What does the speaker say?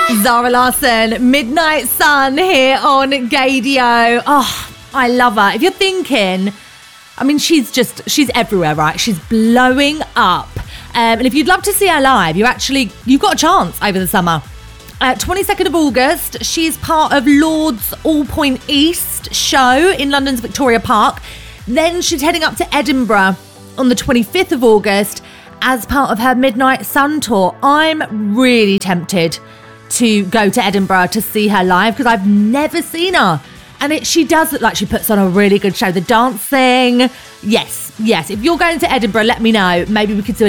Zara Larsson, Midnight Sun here on Gaydio. Oh, I love her. If you're thinking, I mean, she's everywhere, right? She's blowing up. And if you'd love to see her live, you've got a chance over the summer. 22nd of August, she's part of Lord's All Point East show in London's Victoria Park. Then she's heading up to Edinburgh on the 25th of August as part of her Midnight Sun tour. I'm really tempted to go to Edinburgh to see her live because I've never seen her. And she does look like she puts on a really good show. The dancing, yes. If you're going to Edinburgh, let me know. Maybe we could do